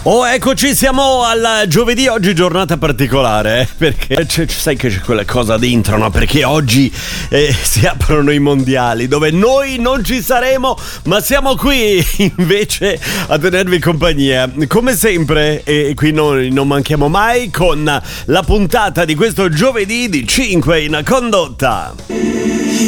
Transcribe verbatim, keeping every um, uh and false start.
Oh, eccoci, siamo al giovedì, oggi giornata particolare, eh, perché c'è, sai che c'è quella cosa dentro, no? Perché oggi eh, si aprono i mondiali, dove noi non ci saremo, ma siamo qui invece a tenervi compagnia. Come sempre, e qui noi non manchiamo mai con la puntata di questo giovedì di cinque in condotta.